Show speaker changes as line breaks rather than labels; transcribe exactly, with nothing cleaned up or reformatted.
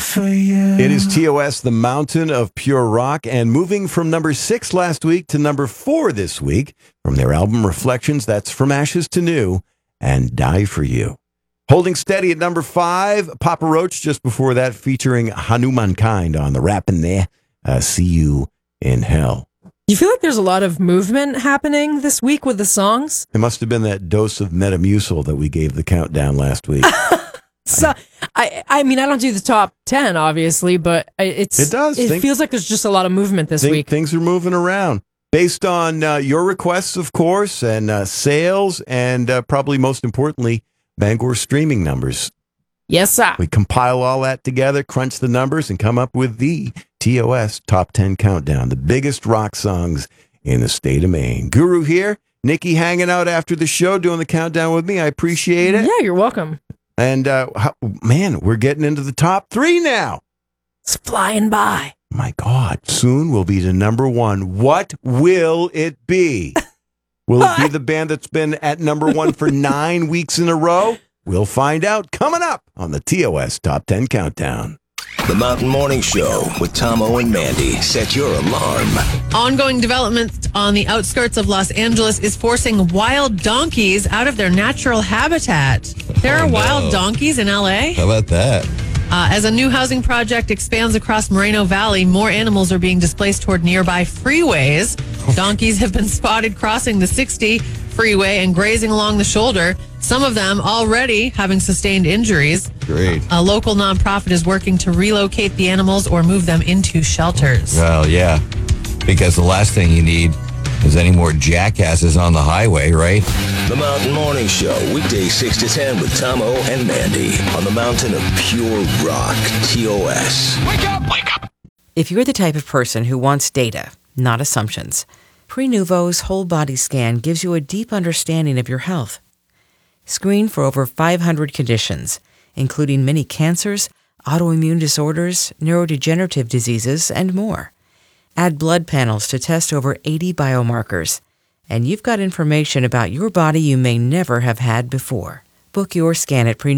for you.
It is T O S, The Mountain of Pure Rock, and moving from number six last week to number four this week from their album Reflections, that's From Ashes to New, and Die For You. Holding steady at number five, Papa Roach, just before that, featuring Hanumankind on the Rappin' There, uh, See You in Hell.
You feel like there's a lot of movement happening this week with the songs?
It must have been that dose of Metamucil that we gave the countdown last week.
So, I I mean, I don't do the top ten, obviously, but I- it's
It does.
It
Think-
feels like there's just a lot of movement this
Think
week.
Things are moving around. Based on uh, your requests, of course, and uh, sales, and uh, probably most importantly, Bangor streaming numbers.
Yes, sir.
We compile all that together, crunch the numbers, and come up with the T O S Top ten Countdown, the biggest rock songs in the state of Maine. Guru here, Nikki hanging out after the show, doing the countdown with me. I appreciate it.
Yeah, you're welcome.
And, uh, how, man, we're getting into the top three now.
It's flying by.
My God, soon we'll be to number one. What will it be? Will it be the band that's been at number one for nine weeks in a row? We'll find out coming up on the T O S Top ten Countdown.
The Mountain Morning Show with Tomo and Mandy. Set your alarm.
Ongoing development on the outskirts of Los Angeles is forcing wild donkeys out of their natural habitat. There are
Oh, no.
wild donkeys in L A.
How about that?
Uh, as a new housing project expands across Moreno Valley, more animals are being displaced toward nearby freeways. Donkeys have been spotted crossing the sixty freeway and grazing along the shoulder, some of them already having sustained injuries.
Great.
A local nonprofit is working to relocate the animals or move them into shelters.
Well, yeah, because the last thing you need is any more jackasses on the highway, right?
The Mountain Morning Show, weekdays six to ten with Tomo and Mandy on the Mountain of Pure Rock, T O S.
Wake up! Wake up!
If you're the type of person who wants data, not assumptions, Prenuvo's whole body scan gives you a deep understanding of your health. Screen for over five hundred conditions, including many cancers, autoimmune disorders, neurodegenerative diseases, and more. Add blood panels to test over eighty biomarkers, and you've got information about your body you may never have had before. Book your scan at Prenuvo.